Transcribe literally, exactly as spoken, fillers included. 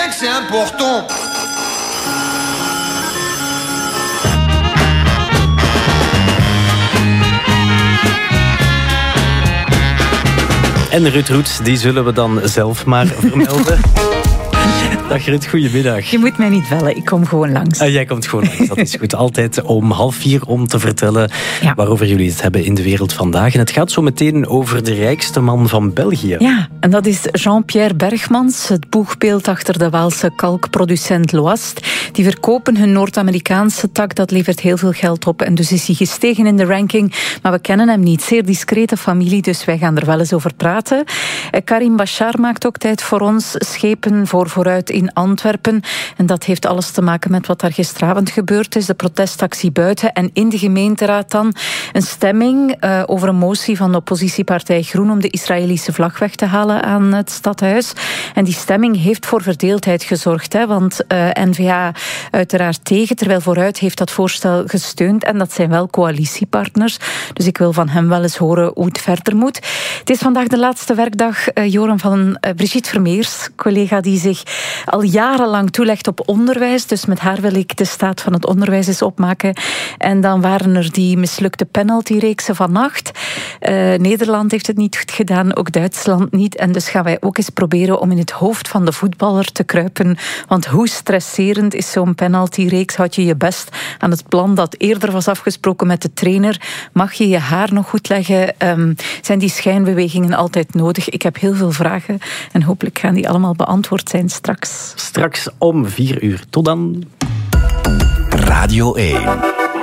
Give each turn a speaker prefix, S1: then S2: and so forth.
S1: bien que c'est important.
S2: En Ruud Roets, die zullen we dan zelf maar vermelden. Dag Ruud, goedemiddag.
S3: Je moet mij niet bellen, ik kom gewoon langs.
S2: Uh, jij komt gewoon langs, dat is goed. Altijd om half vier om te vertellen ja. waarover jullie het hebben in de wereld vandaag. En het gaat zo meteen over de rijkste man van België.
S3: Ja, en dat is Jean-Pierre Bergmans, het boegbeeld achter de Waalse kalkproducent Loast. Die verkopen hun Noord-Amerikaanse tak, dat levert heel veel geld op. En dus is hij gestegen in de ranking, maar we kennen hem niet. Zeer discrete familie, dus wij gaan er wel eens over praten. Karim Bachar maakt ook tijd voor ons. Schepen voor vooruit in Antwerpen. En dat heeft alles te maken met wat daar gisteravond gebeurd is. De protestactie buiten. En in de gemeenteraad dan een stemming uh, over een motie van de oppositiepartij Groen om de Israëlische vlag weg te halen aan het stadhuis. En die stemming heeft voor verdeeldheid gezorgd. Hè, want uh, N V A uiteraard tegen, terwijl Vooruit heeft dat voorstel gesteund. En dat zijn wel coalitiepartners. Dus ik wil van hem wel eens horen hoe het verder moet. Het is vandaag de laatste werkdag, uh, Joram, van uh, Brigitte Vermeers, collega die zich al jarenlang toelegt op onderwijs. Dus met haar wil ik de staat van het onderwijs eens opmaken. En dan waren er die mislukte penaltyreeksen vannacht. Uh, Nederland heeft het niet goed gedaan, ook Duitsland niet. En dus gaan wij ook eens proberen om in het hoofd van de voetballer te kruipen. Want hoe stresserend is zo'n penaltyreeks? Houd je je best aan het plan dat eerder was afgesproken met de trainer? Mag je je haar nog goed leggen? Um, zijn die schijnbewegingen altijd nodig? Ik heb heel veel vragen en hopelijk gaan die allemaal beantwoord zijn straks.
S2: Straks om vier uur. Tot dan.
S4: Radio één.